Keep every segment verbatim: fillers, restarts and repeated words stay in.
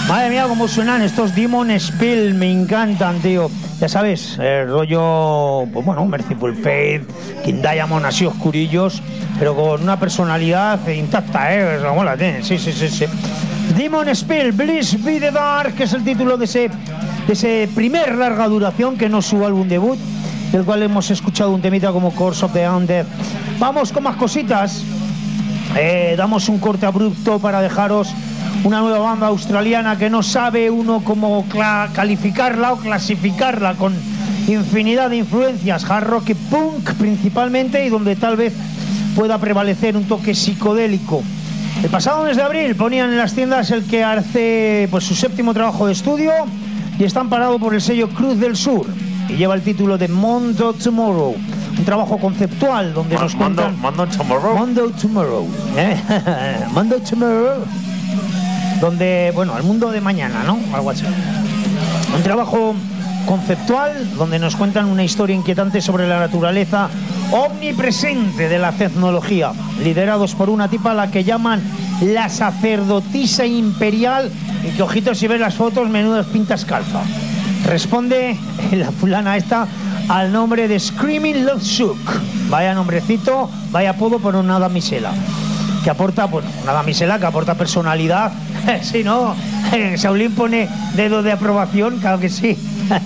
Madre mía, cómo suenan estos Demon Spill, me encantan, tío. Ya sabes, el rollo, pues bueno, Merciful Fate, King Diamond, así oscurillos, pero con una personalidad intacta, ¿eh? Como la tienen, sí, sí, sí, sí. Demon Spill, Bliss Be The Dark, que es el título de ese, de ese primer larga duración, que no es su álbum debut, del cual hemos escuchado un temita como Curse of the Undead. Vamos con más cositas. Eh, damos un corte abrupto para dejaros una nueva banda australiana que no sabe uno cómo cla- calificarla o clasificarla, con infinidad de influencias, hard rock y punk principalmente, y donde tal vez pueda prevalecer un toque psicodélico. El pasado mes de abril ponían en las tiendas el que hace pues su séptimo trabajo de estudio y está amparado por el sello Cruz del Sur y lleva el título de Mondo Tomorrow, un trabajo conceptual donde nos cuentan Mondo Tomorrow Mondo Tomorrow, ¿eh? Mondo Tomorrow, donde, bueno, el mundo de mañana, ¿no? Algo así. Un trabajo conceptual donde nos cuentan una historia inquietante sobre la naturaleza omnipresente de la tecnología, liderados por una tipa a la que llaman la sacerdotisa imperial, y que, ojito, si ves las fotos, menudas pintas calza. Responde la fulana esta al nombre de Screaming Love Shook. Vaya nombrecito, vaya apodo, pero una damisela que aporta, bueno, una damisela que aporta personalidad. Si no, Shaolin pone dedo de aprobación, claro que sí.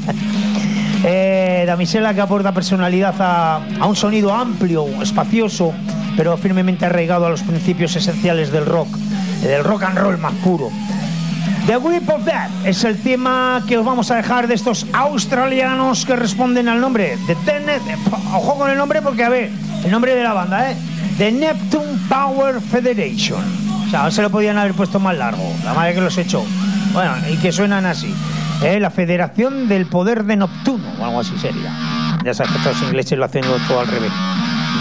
eh, damisela que aporta personalidad a, a un sonido amplio, espacioso, pero firmemente arraigado a los principios esenciales del rock, del rock and roll más puro. The Whip of Death es el tema que os vamos a dejar de estos australianos que responden al nombre de Tenet. Ojo con el nombre, porque, a ver, el nombre de la banda, ¿eh? The Neptune Power Federation. O sea, se lo podían haber puesto más largo, la madre que los echó. Bueno, y que suenan así, ¿eh? La Federación del Poder de Neptuno, o algo así sería. Ya sabes que todos los ingleses lo hacen todo al revés.